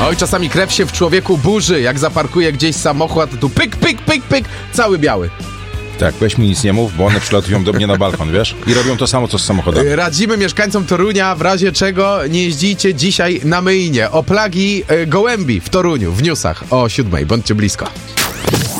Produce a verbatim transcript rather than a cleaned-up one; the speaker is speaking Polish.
Oj, czasami krew się w człowieku burzy, jak zaparkuje gdzieś samochód, tu pyk, pyk, pyk, pyk, cały biały. Tak, weź mi nic nie mów, bo one przylatują do mnie na balkon, wiesz? I robią to samo, co z samochodem. Radzimy mieszkańcom Torunia, w razie czego nie jeździcie dzisiaj na myjnie. O plagi e, gołębi w Toruniu, w newsach o siódmej. Bądźcie blisko.